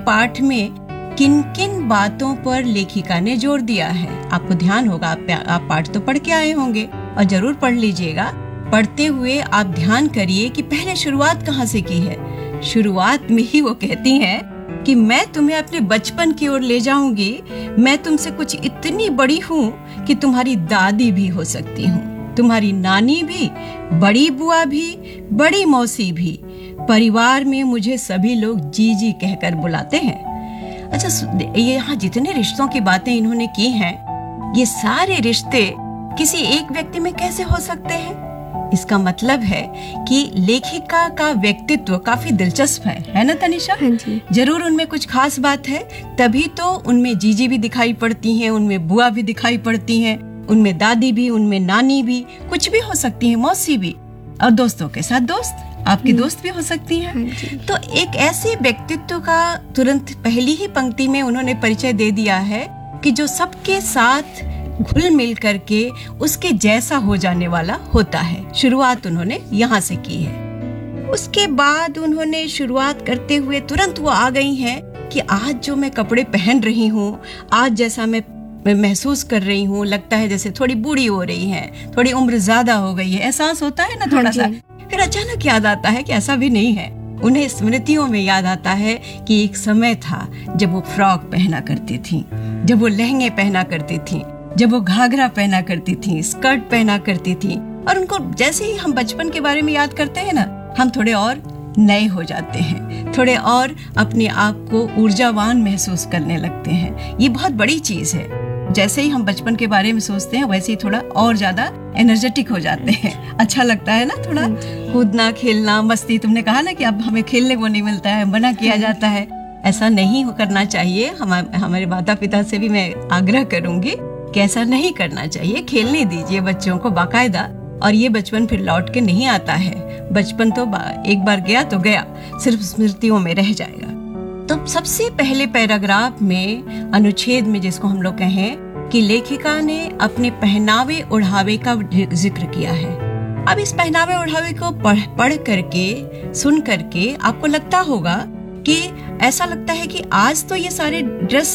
पाठ में किन किन बातों पर लेखिका ने जोर दिया है। आपको ध्यान होगा, आप पाठ तो पढ़ के आए होंगे और जरूर पढ़ लीजिएगा। पढ़ते हुए आप ध्यान करिए कि पहले शुरुआत कहाँ से की है। शुरुआत में ही वो कहती हैं कि मैं तुम्हें अपने बचपन की ओर ले जाऊंगी, मैं तुमसे कुछ इतनी बड़ी हूँ कि तुम्हारी दादी भी हो सकती हूँ, तुम्हारी नानी भी, बड़ी बुआ भी, बड़ी मौसी भी। परिवार में मुझे सभी लोग जीजी कहकर बुलाते हैं। अच्छा, ये यहाँ जितने रिश्तों की बातें इन्होंने की हैं, ये सारे रिश्ते किसी एक व्यक्ति में कैसे हो सकते हैं? इसका मतलब है कि लेखिका का व्यक्तित्व काफी दिलचस्प है ना तनिषा? हाँ जी। जरूर उनमें कुछ खास बात है, तभी तो उनमें जीजी भी दिखाई पड़ती हैं, उनमें बुआ भी दिखाई पड़ती हैं, उनमें दादी भी, उनमें नानी भी, कुछ भी हो सकती है, मौसी भी, और दोस्तों के साथ दोस्त, आपकी दोस्त भी हो सकती हैं। तो एक ऐसे व्यक्तित्व का तुरंत पहली ही पंक्ति में उन्होंने परिचय दे दिया है कि जो सबके साथ घुल मिल करके उसके जैसा हो जाने वाला होता है। शुरुआत उन्होंने यहाँ से की है। उसके बाद उन्होंने शुरुआत करते हुए तुरंत वो आ गई हैं कि आज जो मैं कपड़े पहन रही हूँ, आज जैसा मैं महसूस कर रही हूँ, लगता है जैसे थोड़ी बूढ़ी हो रही है, थोड़ी उम्र ज्यादा हो गई है, एहसास होता है ना थोड़ा सा। फिर अचानक याद आता है कि ऐसा भी नहीं है। उन्हें स्मृतियों में याद आता है कि एक समय था जब वो फ्रॉक पहना करती थी, जब वो लहंगे पहना करती थी, जब वो घाघरा पहना करती थी, स्कर्ट पहना करती थी। और उनको जैसे ही हम बचपन के बारे में याद करते हैं ना, हम थोड़े और नए हो जाते हैं, थोड़े और अपने आप को ऊर्जावान महसूस करने लगते हैं। ये बहुत बड़ी चीज है। जैसे ही हम बचपन के बारे में सोचते हैं, वैसे ही थोड़ा और ज्यादा एनर्जेटिक हो जाते हैं। अच्छा लगता है ना, थोड़ा कूदना, खेलना, मस्ती। तुमने कहा ना कि अब हमें खेलने को नहीं मिलता है, मना किया जाता है। ऐसा नहीं करना चाहिए। हमारे माता पिता से भी मैं आग्रह करूंगी कि ऐसा नहीं करना चाहिए। खेलने दीजिए बच्चों को बाकायदा, और ये बचपन फिर लौट के नहीं आता है। बचपन तो एक बार गया तो गया, सिर्फ स्मृतियों में रह जाएगा। तो सबसे पहले पैराग्राफ में, अनुच्छेद में जिसको हम लोग कहें, कि लेखिका ने अपने पहनावे ओढ़ावे का जिक्र किया है। अब इस पहनावे ओढ़ावे को पढ़ करके, सुन करके आपको लगता होगा कि ऐसा लगता है कि आज तो ये सारे ड्रेस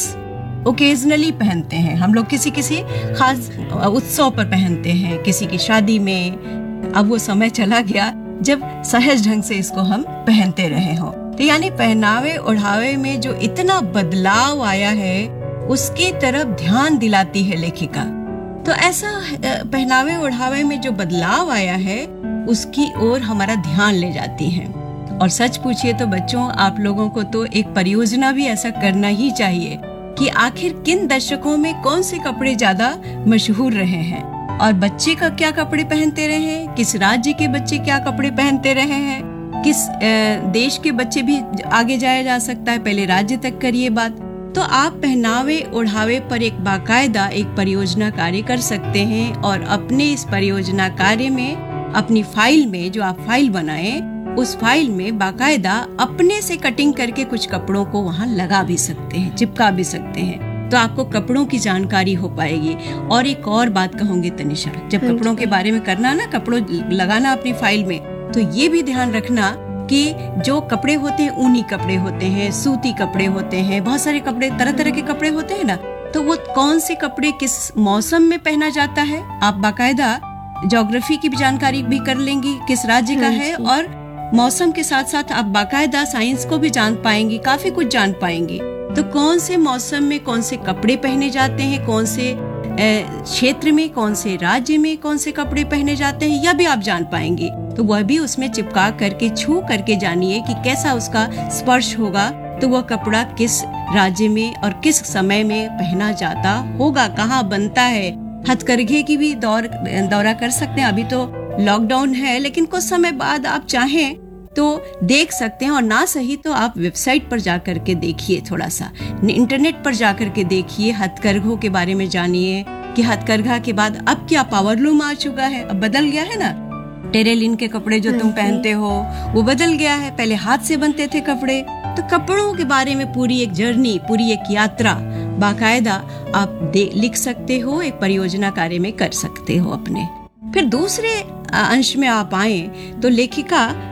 ओकेजनली पहनते हैं हम लोग, किसी किसी खास उत्सव पर पहनते हैं, किसी की शादी में। अब वो समय चला गया जब सहज ढंग से इसको हम पहनते रहे हों। तो यानी पहनावे ओढ़ावे में जो इतना बदलाव आया है, उसकी तरफ ध्यान दिलाती है लेखिका। तो ऐसा पहनावे ओढ़ावे में जो बदलाव आया है, उसकी ओर हमारा ध्यान ले जाती है। और सच पूछिए तो बच्चों, आप लोगों को तो एक परियोजना भी ऐसा करना ही चाहिए कि आखिर किन दशकों में कौन से कपड़े ज्यादा मशहूर रहे हैं, और बच्चे का क्या कपड़े पहनते रहे हैं, किस राज्य के बच्चे क्या कपड़े पहनते रहे हैं, किस देश के बच्चे भी आगे जाया जा सकता है। पहले राज्य तक करिए बात। तो आप पहनावे ओढ़ावे पर एक बाकायदा एक परियोजना कार्य कर सकते हैं, और अपने इस परियोजना कार्य में, अपनी फाइल में, जो आप फाइल बनाएं, उस फाइल में बाकायदा अपने से कटिंग करके कुछ कपड़ों को वहाँ लगा भी सकते हैं, चिपका भी सकते हैं। तो आपको कपड़ों की जानकारी हो पाएगी। और एक और बात कहूंगी तनिषा, जब कपड़ों के बारे में करना ना, कपड़ों लगाना अपनी फाइल में, तो ये भी ध्यान रखना कि जो कपड़े होते हैं, ऊनी कपड़े होते हैं, सूती कपड़े होते हैं, बहुत सारे कपड़े, तरह तरह के कपड़े होते हैं ना, तो वो कौन से कपड़े किस मौसम में पहना जाता है, आप बाकायदा ज्योग्राफी की भी जानकारी भी कर लेंगी, किस राज्य का है, और मौसम के साथ साथ आप बाकायदा साइंस को भी जान पाएंगी, काफी कुछ जान पाएंगी। तो कौन से मौसम में कौन से कपड़े पहने जाते हैं, कौन से क्षेत्र में, कौन से राज्य में कौन से कपड़े पहने जाते हैं, यह भी आप जान पाएंगे। तो वह भी उसमें चिपका करके, छू करके जानिए कि कैसा उसका स्पर्श होगा, तो वह कपड़ा किस राज्य में और किस समय में पहना जाता होगा, कहाँ बनता है। हथकरघे की भी दौरा कर सकते हैं। अभी तो लॉकडाउन है, लेकिन कुछ समय बाद आप चाहें तो देख सकते हैं, और ना सही तो आप वेबसाइट पर जाकर के देखिए, थोड़ा सा इंटरनेट पर जाकर के देखिए, हथकरघों के बारे में जानिए कि हथकरघा के बाद अब क्या पावरलूम आ चुका है, अब बदल गया है ना। टेरेलिन के कपड़े जो तुम पहनते हो वो बदल गया है, पहले हाथ से बनते थे कपड़े। तो कपड़ों के बारे में पूरी एक जर्नी, पूरी एक यात्रा बाकायदा आप लिख सकते हो, एक परियोजना कार्य में कर सकते हो अपने। फिर दूसरे अंश में आप आए तो लेखिका सिर्फ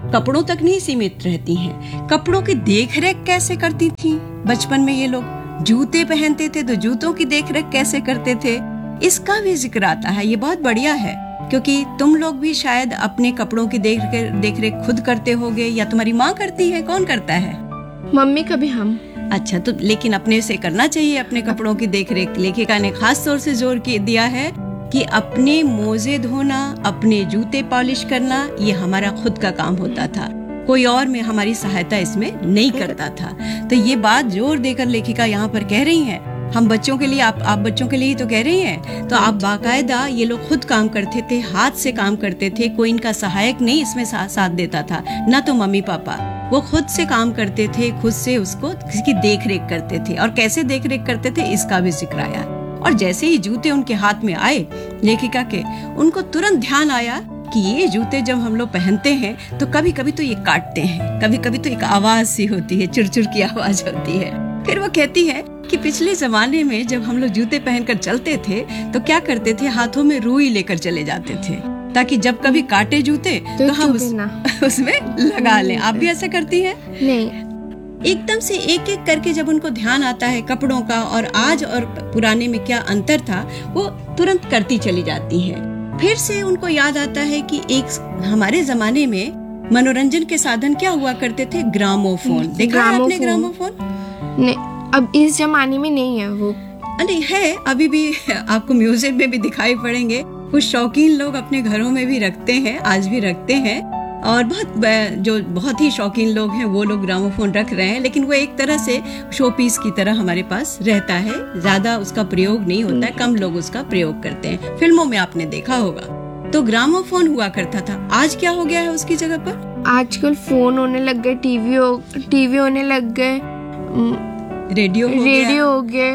कपड़ों तक नहीं सीमित रहती हैं, कपड़ों की देखरेख कैसे करती थी बचपन में ये लोग। जूते पहनते थे तो जूतों की देखरेख कैसे करते थे, इसका भी जिक्र आता है। ये बहुत बढ़िया है, क्योंकि तुम लोग भी शायद अपने कपड़ों की देखरेख खुद करते होगे, या तुम्हारी माँ करती है, कौन करता है? मम्मी कभी हम। अच्छा, तो लेकिन अपने से करना चाहिए अपने कपड़ों की देखरेख। लेखिका ने खास तौर से जोर दिया है कि अपने मोजे धोना, अपने जूते पॉलिश करना, ये हमारा खुद का काम होता था, कोई और में हमारी सहायता इसमें नहीं करता था। तो ये बात जोर देकर लेखिका यहाँ पर कह रही हैं। हम बच्चों के लिए, आप बच्चों के लिए ही तो कह रही हैं। तो आप बाकायदा, ये लोग खुद काम करते थे, हाथ से काम करते थे, कोई इनका सहायक नहीं इसमें साथ देता था, ना तो मम्मी पापा। वो खुद से काम करते थे, खुद से उसको किसी देख रेख करते थे। और कैसे देख रेख करते थे इसका भी जिक्र आया। और जैसे ही जूते उनके हाथ में आए लेखिका के, उनको तुरंत ध्यान आया कि ये जूते जब हम लोग पहनते हैं तो कभी कभी तो ये काटते हैं, कभी कभी तो एक आवाज सी होती है, चुरचुर की आवाज होती है। फिर वो कहती है कि पिछले जमाने में जब हम लोग जूते पहनकर चलते थे तो क्या करते थे, हाथों में रुई लेकर चले जाते थे, ताकि जब कभी काटे जूते तो हम उसमें लगा लें। आप भी ऐसा करती हैं? नहीं। एकदम से एक एक करके जब उनको ध्यान आता है कपड़ों का और आज और पुराने में क्या अंतर था, वो तुरंत करती चली जाती हैं। फिर से उनको याद आता है कि एक हमारे जमाने में मनोरंजन के साधन क्या हुआ करते थे, ग्रामोफोन। देखा है आपने ग्रामोफोन? नहीं, अब इस जमाने में नहीं है वो। नहीं है, अभी भी आपको म्यूजियम में भी दिखाई पड़ेंगे। कुछ शौकीन लोग अपने घरों में भी रखते हैं, आज भी रखते हैं। और बहुत ही शौकीन लोग हैं वो लोग ग्रामोफोन रख रहे हैं, लेकिन वो एक तरह से शो पीस की तरह हमारे पास रहता है, ज्यादा उसका प्रयोग नहीं होता है, कम लोग उसका प्रयोग करते हैं। फिल्मों में आपने देखा होगा। तो ग्रामोफोन हुआ करता था, आज क्या हो गया है उसकी जगह पर? आजकल फोन होने लग गए, टीवी होने लग गए, रेडियो हो गए,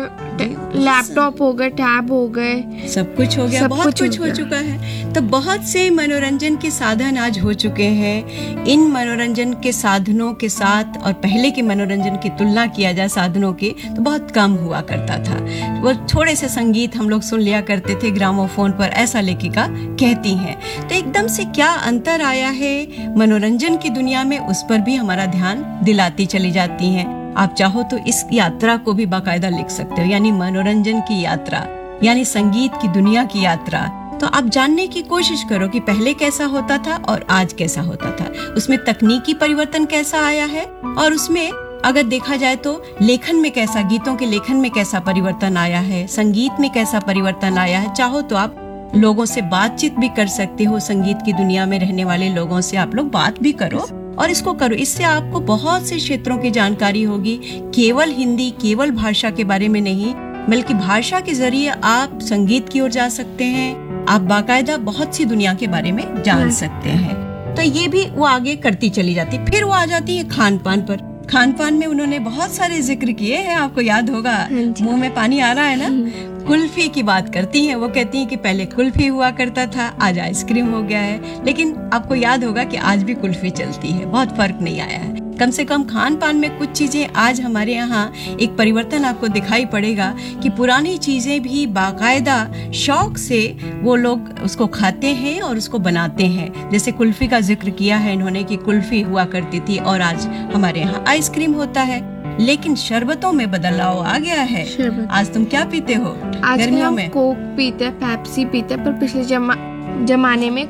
लैपटॉप हो गए, टैब हो गए, सब कुछ हो गया, बहुत कुछ हो चुका है। तो बहुत से मनोरंजन के साधन आज हो चुके हैं। इन मनोरंजन के साधनों के साथ और पहले के मनोरंजन की तुलना किया जाए साधनों की, तो बहुत कम हुआ करता था। वो थोड़े से संगीत हम लोग सुन लिया करते थे ग्रामोफोन पर, ऐसा लेखिका कहती हैं। तो एकदम से क्या अंतर आया है मनोरंजन की दुनिया में, उस पर भी हमारा ध्यान दिलाती चली जाती हैं। आप चाहो तो इस यात्रा को भी बाकायदा लिख सकते हो, यानी मनोरंजन की यात्रा, यानी संगीत की दुनिया की यात्रा। तो आप जानने की कोशिश करो कि पहले कैसा होता था और आज कैसा होता था, उसमें तकनीकी परिवर्तन कैसा आया है, और उसमें अगर देखा जाए तो लेखन में कैसा, गीतों के लेखन में कैसा परिवर्तन आया है, संगीत में कैसा परिवर्तन आया है। चाहो तो आप लोगों से बातचीत भी कर सकते हो, संगीत की दुनिया में रहने वाले लोगों से आप लोग बात भी करो और इसको करो। इससे आपको बहुत से क्षेत्रों की जानकारी होगी, केवल हिंदी, केवल भाषा के बारे में नहीं, बल्कि भाषा के जरिए आप संगीत की ओर जा सकते हैं, आप बाकायदा बहुत सी दुनिया के बारे में जान सकते हैं। तो ये भी वो आगे करती चली जाती। फिर वो आ जाती है खान पान पर। खान पान में उन्होंने बहुत सारे जिक्र किए हैं, आपको याद होगा, मुंह में पानी आ रहा है ना। कुल्फी की बात करती हैं, वो कहती हैं कि पहले कुल्फी हुआ करता था, आज आइसक्रीम हो गया है, लेकिन आपको याद होगा कि आज भी कुल्फी चलती है, बहुत फर्क नहीं आया है। कम से कम खान पान में कुछ चीजें आज हमारे यहाँ एक परिवर्तन आपको दिखाई पड़ेगा कि पुरानी चीजें भी बाकायदा शौक से वो लोग उसको खाते हैं और उसको बनाते हैं। जैसे कुल्फी का जिक्र किया है इन्होंने कि कुल्फी हुआ करती थी और आज हमारे यहाँ आइसक्रीम होता है। लेकिन शरबतों में बदलाव आ गया है। आज तुम क्या पीते हो? गर्मियों में कोक पीते हैं, पेप्सी पीते हैं, पर पिछले जमाने में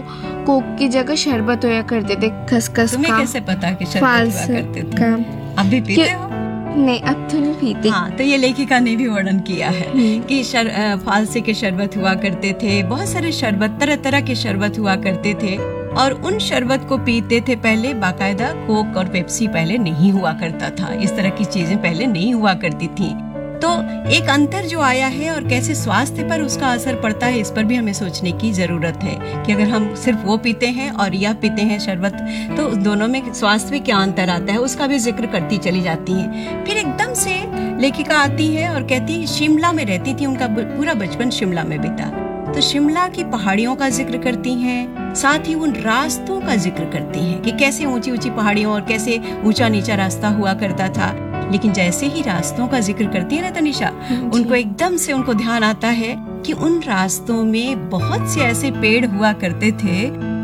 कोक की जगह शरबत होया करते थे, खसखस। तुम्हें कैसे पता कि शरबत हुआ करते थे? अब भी पीते हो? नहीं, अब तो नहीं पीते। हाँ, तो ये लेखिका ने भी वर्णन किया है कि फालसे के शरबत हुआ करते थे, बहुत सारे शरबत, तरह तरह के शरबत हुआ करते थे और उन शरबत को पीते थे पहले। बाकायदा कोक और पेप्सी पहले नहीं हुआ करता था, इस तरह की चीजें पहले नहीं हुआ करती थी। तो एक अंतर जो आया है और कैसे स्वास्थ्य पर उसका असर पड़ता है, इस पर भी हमें सोचने की जरूरत है कि अगर हम सिर्फ वो पीते हैं और यह पीते हैं शरबत, तो दोनों में स्वास्थ्य में क्या अंतर आता है, उसका भी जिक्र करती चली जाती है। फिर एकदम से लेखिका आती है और कहती है शिमला में रहती थी, उनका पूरा बचपन शिमला में बीता। तो शिमला की पहाड़ियों का जिक्र करती हैं, साथ ही उन रास्तों का जिक्र करती हैं कि कैसे ऊंची ऊंची पहाड़ियों और कैसे ऊंचा नीचा रास्ता हुआ करता था। लेकिन जैसे ही रास्तों का जिक्र करती है ना तनिषा, उनको एकदम से उनको ध्यान आता है कि उन रास्तों में बहुत से ऐसे पेड़ हुआ करते थे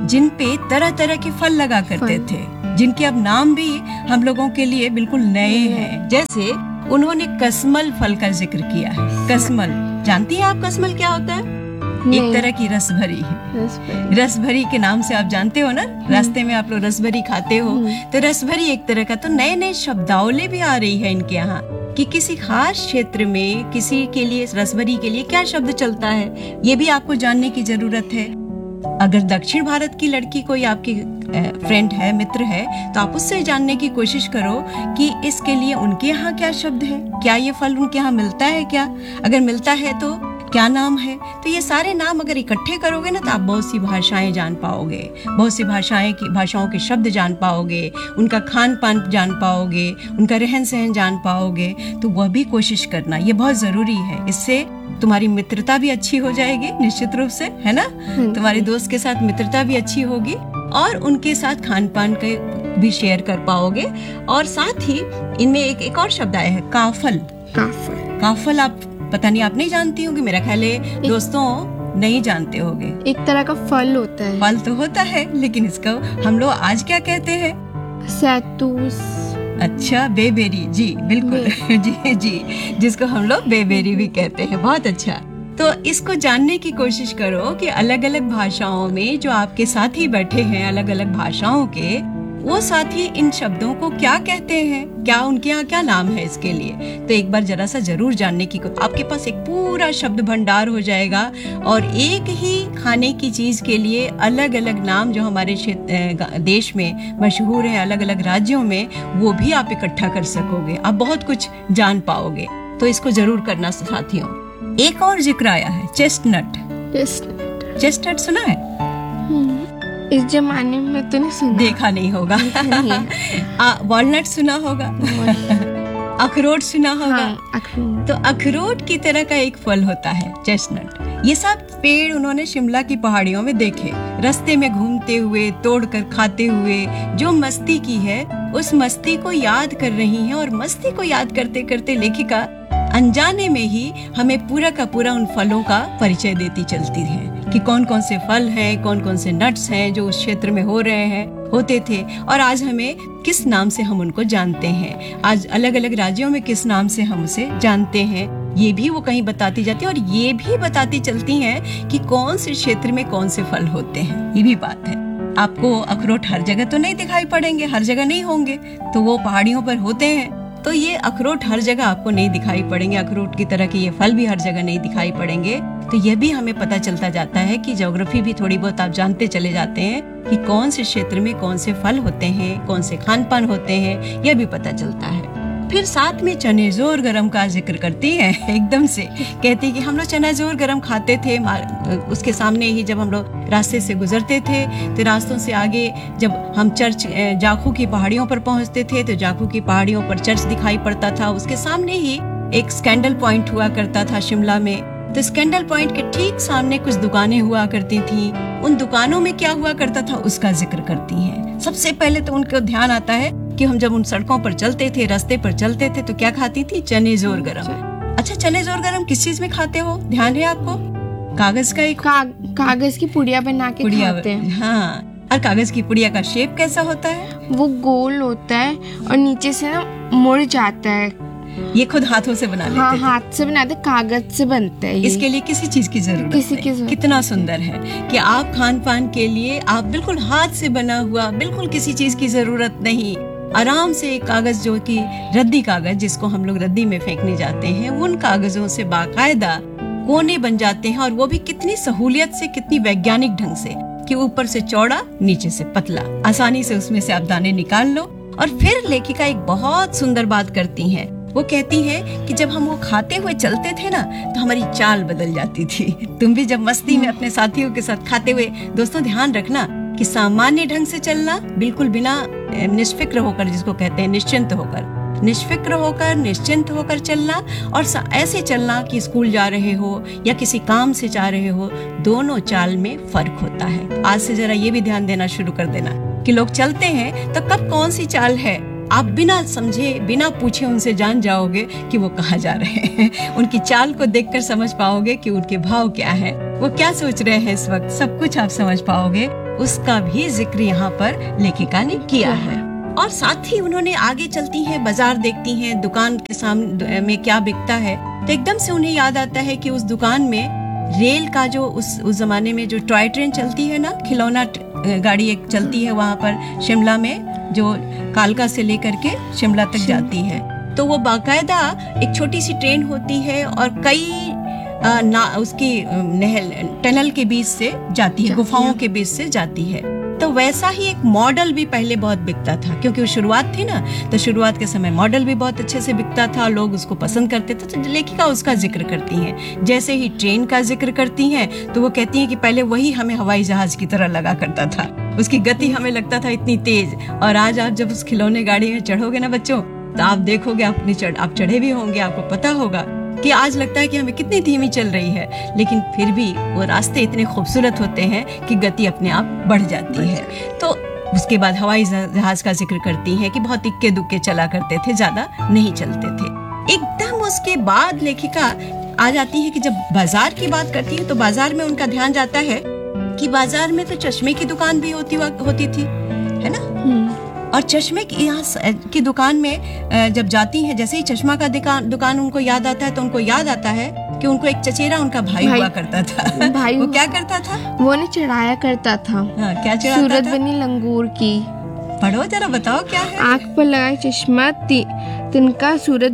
जिन पे तरह तरह के फल लगा करते थे, जिनके अब नाम भी हम लोगों के लिए बिल्कुल नए हैं। जैसे उन्होंने कसमल फल का जिक्र किया है। कसमल, जानती हैं आप कसमल क्या होता है? एक तरह की रसभरी है। रसभरी के नाम से आप जानते हो ना, रास्ते में आप लोग रसभरी खाते हो, तो रसभरी एक तरह का। तो नए नए शब्दावली भी आ रही है इनके यहाँ कि किसी खास क्षेत्र में किसी के लिए, रसभरी के लिए क्या शब्द चलता है, ये भी आपको जानने की जरूरत है। अगर दक्षिण भारत की लड़की कोई आपकी फ्रेंड है, मित्र है, तो आप उससे जानने की कोशिश करो कि इसके लिए उनके यहाँ क्या शब्द है, क्या ये फल उनके यहाँ मिलता है क्या, अगर मिलता है तो क्या नाम है। तो ये सारे नाम अगर इकट्ठे करोगे ना, तो आप बहुत सी भाषाएं जान पाओगे, बहुत सी भाषाओं के शब्द जान पाओगे, उनका खान पान जान पाओगे, उनका रहन सहन जान पाओगे। तो वह भी कोशिश करना, ये बहुत जरूरी है। इससे तुम्हारी मित्रता भी अच्छी हो जाएगी निश्चित रूप से, है ना। तुम्हारे दोस्त के साथ मित्रता भी अच्छी होगी और उनके साथ खान पान के भी शेयर कर पाओगे। और साथ ही इनमें एक और शब्द आया है, काफल। काफल आप पता नहीं, आप नहीं जानती होंगी, मेरा ख्याल है दोस्तों नहीं जानते होंगे। एक तरह का फल होता है। फल तो होता है, लेकिन इसको हम लोग आज क्या कहते हैं? सैतूस। अच्छा, बेबेरी, जी बिल्कुल जी, जिसको हम लोग बेबेरी भी कहते हैं। बहुत अच्छा। तो इसको जानने की कोशिश करो कि अलग अलग भाषाओं में जो आपके साथी बैठे हैं, अलग अलग भाषाओं के, वो साथी इन शब्दों को क्या कहते हैं, क्या उनके यहाँ क्या नाम है इसके लिए। तो एक बार जरा सा जरूर जानने की, आपके पास एक पूरा शब्द भंडार हो जाएगा और एक ही खाने की चीज के लिए अलग अलग नाम जो हमारे देश में मशहूर है, अलग अलग राज्यों में, वो भी आप इकट्ठा कर सकोगे। आप बहुत कुछ जान पाओगे। तो इसको जरूर करना साथियों। एक और जिक्र आया है, चेस्टनट। चेस्टनट सुना है? इस जमाने में तो नहीं सुना, देखा नहीं होगा। वॉलनट सुना होगा, अखरोट सुना होगा। हाँ, तो अखरोट की तरह का एक फल होता है चेस्टनट। ये सब पेड़ उन्होंने शिमला की पहाड़ियों में देखे, रास्ते में घूमते हुए, तोड़कर खाते हुए जो मस्ती की है, उस मस्ती को याद कर रही हैं। और मस्ती को याद करते करते लेखिका अनजाने में ही हमें पूरा का पूरा उन फलों का परिचय देती चलती है कि कौन कौन से फल हैं, कौन कौन से नट्स हैं जो उस क्षेत्र में हो रहे हैं, होते थे, और आज हमें किस नाम से हम उनको जानते हैं। आज अलग अलग राज्यों में किस नाम से हम उसे जानते हैं, ये भी वो कहीं बताती जाती है। और ये भी बताती चलती हैं कि कौन से क्षेत्र में कौन से फल होते हैं। ये भी बात है। आपको अखरोट हर जगह तो नहीं दिखाई पड़ेंगे, हर जगह नहीं होंगे, तो वो पहाड़ियों पर होते हैं। तो ये अखरोट हर जगह आपको नहीं दिखाई पड़ेंगे, अखरोट की तरह के ये फल भी हर जगह नहीं दिखाई पड़ेंगे। तो ये भी हमें पता चलता जाता है कि ज्योग्राफी भी थोड़ी बहुत आप जानते चले जाते हैं कि कौन से क्षेत्र में कौन से फल होते हैं, कौन से खान पान होते हैं, यह भी पता चलता है। फिर साथ में चने जोर गरम का जिक्र करती है, एकदम से कहती कि हम लोग चना जोर गरम खाते थे। उसके सामने ही जब हम लोग रास्ते से गुजरते थे, तो रास्तों से आगे जब हम चर्च जाखू की पहाड़ियों पर पहुंचते थे, तो जाखू की पहाड़ियों पर चर्च दिखाई पड़ता था। उसके सामने ही एक स्कैंडल पॉइंट हुआ करता था शिमला में। तो स्कैंडल पॉइंट के ठीक सामने कुछ दुकानें हुआ करती थी। उन दुकानों में क्या हुआ करता था उसका जिक्र करती हैं। सबसे पहले तो उनको ध्यान आता है कि हम जब उन सड़कों पर चलते थे, रास्ते पर चलते थे, तो क्या खाती थी? चने जोर गरम। अच्छा, चने जोर गरम किस चीज में खाते हो, ध्यान है आपको? कागज का एक कागज की पुड़िया बना के खाते हैं। हाँ, और कागज की पुड़िया का शेप कैसा होता है? वो गोल होता है और नीचे से ना मुड़ जाता है। ये खुद हाथों से बना लेते हाँ, हाथ से बनाते, कागज से बनता है। इसके लिए किसी चीज की जरूरत नहीं। कितना सुंदर है कि आप खान पान के लिए आप बिल्कुल हाथ से बना हुआ, बिल्कुल किसी चीज की जरूरत नहीं, आराम से एक कागज जो कि रद्दी कागज, जिसको हम लोग रद्दी में फेंकने जाते हैं, उन कागजों से बाकायदा कोने बन जाते हैं। और वो भी कितनी सहूलियत से, कितनी वैज्ञानिक ढंग से कि ऊपर से चौड़ा, नीचे से पतला, आसानी से उसमें से आप दाने निकाल लो। और फिर लेखिका एक बहुत सुंदर बात करती हैं। वो कहती हैं कि जब हम वो खाते हुए चलते थे ना, तो हमारी चाल बदल जाती थी। तुम भी जब मस्ती में अपने साथियों के साथ खाते हुए, दोस्तों ध्यान रखना कि सामान्य ढंग से चलना, बिल्कुल बिना निष्फिक्र होकर, जिसको कहते हैं निश्चिंत होकर, निष्फिक्र होकर, निश्चिंत होकर चलना। और ऐसे चलना कि स्कूल जा रहे हो या किसी काम से जा रहे हो, दोनों चाल में फर्क होता है। आज से जरा ये भी ध्यान देना शुरू कर देना कि लोग चलते हैं तो कब कौन सी चाल है, आप बिना समझे, बिना पूछे उनसे जान जाओगे कि वो कहाँ जा रहे हैं। उनकी चाल को देखकर समझ पाओगे कि उनके भाव क्या है, वो क्या सोच रहे हैं इस वक्त, सब कुछ आप समझ पाओगे। उसका भी जिक्र यहाँ पर लेखिका ने किया है। और साथ ही उन्होंने आगे चलती हैं, बाजार देखती हैं, दुकान के सामने में क्या बिकता है, तो एकदम से उन्हें याद आता है कि उस दुकान में रेल का जो उस जमाने में जो टॉय ट्रेन चलती है ना, खिलौना गाड़ी एक चलती है वहाँ पर शिमला में, जो कालका से लेकर के शिमला तक जाती है। तो वो बाकायदा एक छोटी सी ट्रेन होती है और कई उसकी टनल के बीच से जाती है, गुफाओं के बीच से जाती है। तो वैसा ही एक मॉडल भी पहले बहुत बिकता था, क्योंकि वो शुरुआत थी ना, तो शुरुआत के समय मॉडल भी बहुत अच्छे से बिकता था, लोग उसको पसंद करते थे। तो लेखिका उसका जिक्र करती हैं। जैसे ही ट्रेन का जिक्र करती हैं तो वो कहती हैं कि पहले वही हमें हवाई जहाज की तरह लगा करता था, उसकी गति हमें लगता था इतनी तेज, और आज आप जब उस खिलौने गाड़ी में चढ़ोगे ना बच्चों, तो आप देखोगे, आप चढ़े भी होंगे, आपको पता होगा कि आज लगता है कि हमें कितनी धीमी चल रही है, लेकिन फिर भी वो रास्ते इतने खूबसूरत होते हैं कि गति अपने आप बढ़ जाती है। तो उसके बाद हवाई जहाज का जिक्र करती हैं कि बहुत इक्के दुक्के चला करते थे, ज्यादा नहीं चलते थे। एकदम उसके बाद लेखिका आ जाती है कि जब बाजार की बात करती है तो बाजार में उनका ध्यान जाता है कि बाजार में तो चश्मे की दुकान भी होती थी, है ना। और चश्मे की यहाँ की दुकान में जब जाती हैं, जैसे ही चश्मा का दुकान उनको याद आता है, तो उनको याद आता है कि उनको एक चचेरा उनका भाई हुआ करता था। भाई वो क्या करता था? वो ने चढ़ाया करता था। हाँ, क्या चढ़ाता था? सूरत बनी लंगूर की। पढ़ो जरा, बताओ क्या है। आँख पर लगाए चश्मा तिनका सूरत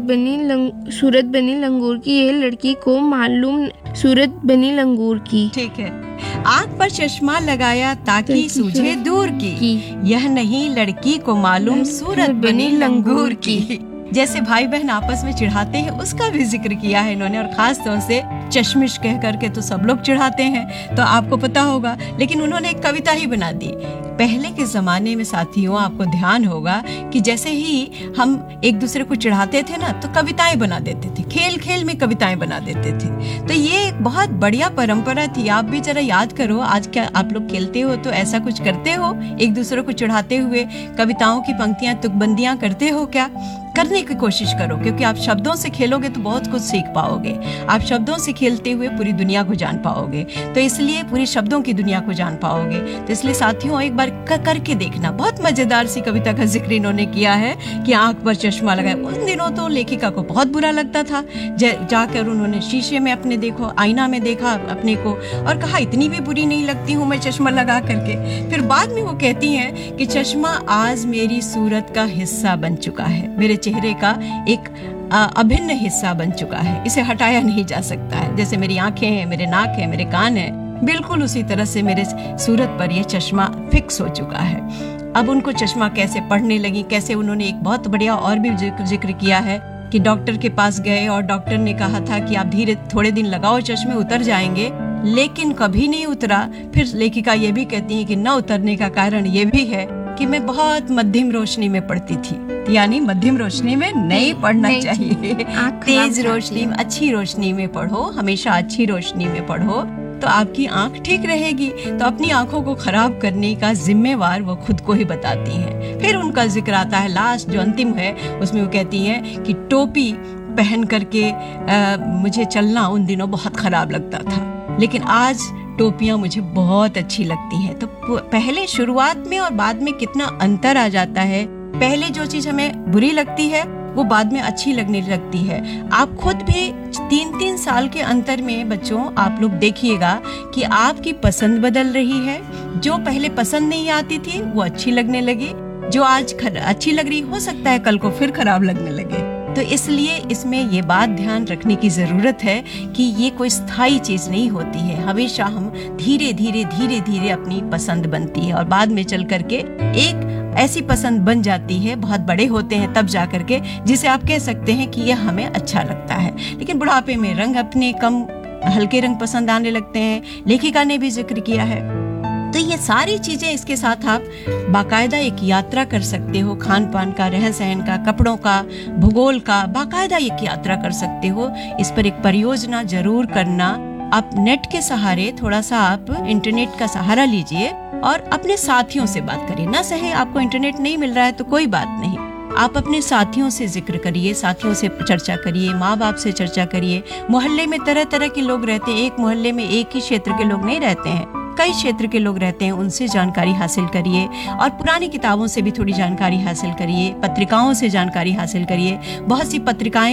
बनी लंगूर की, ये लड़की को मालूम सूरत बनी लंगूर की। ठीक है। आँख पर चश्मा लगाया ताकि सूझे दूर की, यह नहीं लड़की को मालूम सूरत बनी लंगूर की। जैसे भाई बहन आपस में चिढ़ाते हैं, उसका भी जिक्र किया है इन्होंने, और खास तौर से चश्मिश कह करके तो सब लोग चिढ़ाते हैं, तो आपको पता होगा, लेकिन उन्होंने एक कविता ही बना दी। पहले के जमाने में साथियों, आपको ध्यान होगा कि जैसे ही हम एक दूसरे को चिढ़ाते थे ना, तो कविताएं बना देते थे, खेल खेल में कविताएं बना देते थे। तो ये एक बहुत बढ़िया परंपरा थी। आप भी जरा याद करो, आज क्या आप लोग खेलते हो तो ऐसा कुछ करते हो, एक दूसरे को चिढ़ाते हुए कविताओं की पंक्तियां, तुकबंदियां करते हो क्या? करने की कोशिश करो, क्योंकि आप शब्दों से खेलोगे तो बहुत कुछ सीख पाओगे। आप शब्दों से खेलते हुए पूरी दुनिया को जान पाओगे, तो इसलिए पूरी शब्दों की दुनिया को जान पाओगे। तो इसलिए साथियों, एक बार करके देखना। बहुत मजेदार सी कविता का जिक्र इन्होंने किया है कि आंख पर चश्मा लगाए। उन दिनों तो लेखिका को बहुत बुरा लगता था। जाकर उन्होंने शीशे में अपने आईना में देखा अपने को और कहा, इतनी भी बुरी नहीं लगती हूँ मैं चश्मा लगा करके। फिर बाद में वो कहती हैं कि चश्मा आज मेरी सूरत का हिस्सा बन चुका है, मेरे चेहरे का एक अभिन्न हिस्सा बन चुका है, इसे हटाया नहीं जा सकता है। जैसे मेरी आंखें हैं, मेरे नाक है, मेरे कान है, बिल्कुल उसी तरह से मेरे सूरत पर यह चश्मा फिक्स हो चुका है। अब उनको चश्मा कैसे पढ़ने लगी, कैसे उन्होंने एक बहुत बढ़िया और भी जिक्र किया है कि डॉक्टर के पास गए और डॉक्टर ने कहा था कि आप थोड़े दिन लगाओ, चश्मे उतर जाएंगे, लेकिन कभी नहीं उतरा। फिर लेखिका ये भी कहती है कि न उतरने का कारण ये भी है कि मैं बहुत मध्यम रोशनी में पढ़ती थी, यानी मध्यम रोशनी में नहीं पढ़ना चाहिए। तेज रोशनी में, अच्छी रोशनी में पढ़ो, हमेशा अच्छी रोशनी में पढ़ो, तो आपकी आंख ठीक रहेगी। तो अपनी आंखों को खराब करने का जिम्मेवार वो खुद को ही बताती हैं। फिर उनका जिक्र आता है लास्ट जो अंतिम है, उसमें वो कहती हैं कि टोपी पहन करके मुझे चलना उन दिनों बहुत खराब लगता था, लेकिन आज टोपियां मुझे बहुत अच्छी लगती हैं। तो पहले शुरुआत में और बाद में कितना अंतर आ जाता है। पहले जो चीज हमें बुरी लगती है वो बाद में अच्छी लगने लगती है। आप खुद भी 3-3 साल के अंतर में बच्चों आप लोग देखिएगा कि आपकी पसंद बदल रही है। जो पहले पसंद नहीं आती थी वो अच्छी लगने लगी, जो आज अच्छी लग रही हो सकता है कल को फिर खराब लगने लगे। तो इसलिए इसमें ये बात ध्यान रखने की जरूरत है कि ये कोई स्थायी चीज नहीं होती है। हमेशा हम धीरे धीरे अपनी पसंद बनती है और बाद में चल करके एक ऐसी पसंद बन जाती है, बहुत बड़े होते हैं तब जा करके, जिसे आप कह सकते हैं कि यह हमें अच्छा लगता है। लेकिन बुढ़ापे में रंग अपने कम हल्के रंग पसंद आने लगते हैं, लेखिका ने भी जिक्र किया है। तो ये सारी चीजें, इसके साथ आप बाकायदा एक यात्रा कर सकते हो, खान पान का, रहन सहन का, कपड़ों का, भूगोल का, बाकायदा एक यात्रा कर सकते हो। इस पर एक परियोजना जरूर करना। आप नेट के सहारे, थोड़ा सा आप इंटरनेट का सहारा लीजिए और अपने साथियों से बात करिए। ना सहे आपको इंटरनेट नहीं मिल रहा है तो कोई बात नहीं, आप अपने साथियों से जिक्र करिए, साथियों से चर्चा करिए, माँ बाप से चर्चा करिए। मोहल्ले में तरह तरह के लोग रहते हैं, एक मोहल्ले में एक ही क्षेत्र के लोग नहीं रहते हैं, कई क्षेत्र के लोग रहते हैं, उनसे जानकारी हासिल करिए और पुरानी किताबों से भी थोड़ी जानकारी हासिल करिए, पत्रिकाओं से जानकारी हासिल करिए। बहुत सी पत्रिकाएं